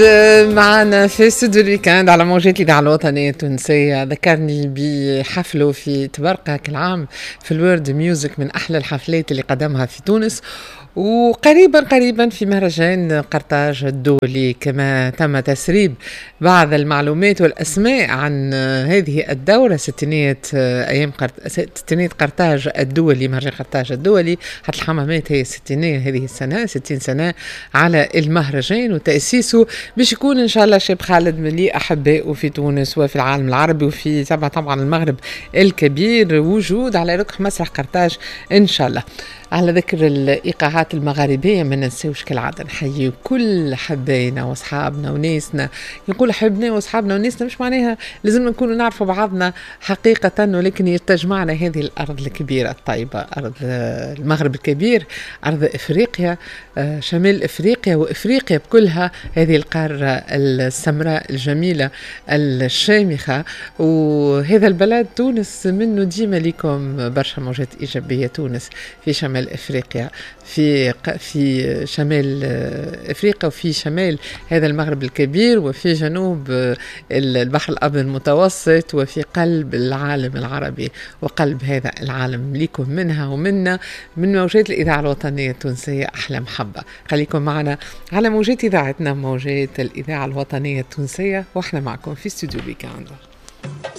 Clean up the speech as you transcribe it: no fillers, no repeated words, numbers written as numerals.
معنا في استوديو الويكاند على موجات الإذاعة الوطنية التونسية. ذكرني بحفله في تبرقة العام في الورد ميوزك، من أحلى الحفلات اللي قدمها في تونس، وقريبا في مهرجان قرطاج الدولي. كما تم تسريب بعض المعلومات والأسماء عن هذه الدورة، ستينية قرطاج الدولي، مهرجان قرطاج الدولي. حتى الحمامات هي ستينية هذه السنة، 60 سنة على المهرجان وتأسيسه، باش يكون إن شاء الله شاب خالد ملي أحبائه في تونس وفي العالم العربي وفي طبعا المغرب الكبير، وجود على ركح مسرح قرطاج إن شاء الله. على ذكر الإيقاعات المغاربية، ما ننساوش كالعادة نحيي كل حباينا وأصحابنا وناسنا. نقول حبنا وأصحابنا وناسنا مش معناها لازم نكونوا نعرفوا بعضنا حقيقة، ولكن تجمعنا هذه الأرض الكبيرة الطيبة، أرض المغرب الكبير، أرض إفريقيا، شمال إفريقيا وإفريقيا بكلها، هذه القارة السمراء الجميلة الشامخة. وهذا البلد تونس منه ديما لكم برشا موجات إيجابية. تونس في شمال إفريقيا، في شمال إفريقيا، وفي شمال هذا المغرب الكبير، وفي جنوب البحر الأبيض المتوسط، وفي قلب العالم العربي وقلب هذا العالم. ليكم منها ومنا من موجات الإذاعة الوطنية التونسية أحلى محبة. خليكم معنا على موجات إذاعتنا، موجات الإذاعة الوطنية التونسية، وإحنا معكم في استوديو ويكاند.